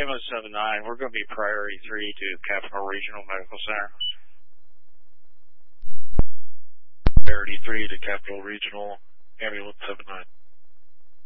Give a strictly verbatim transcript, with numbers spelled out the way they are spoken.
Ambulance seven nine, we're going to be priority three to Capital Regional Medical Center. Priority three to Capital Regional, Ambulance seven nine.